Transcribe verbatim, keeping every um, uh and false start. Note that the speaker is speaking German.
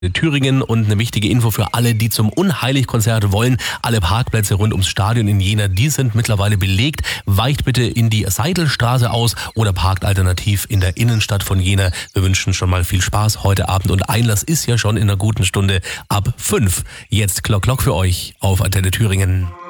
Thüringen und eine wichtige Info für alle, die zum Unheilig-Konzert wollen. Alle Parkplätze rund ums Stadion in Jena, die sind mittlerweile belegt. Weicht bitte in die Seidelstraße aus oder parkt alternativ in der Innenstadt von Jena. Wir wünschen schon mal viel Spaß heute Abend und Einlass ist ja schon in einer guten Stunde ab fünf. Jetzt Glock Glock für euch auf Antenne Thüringen.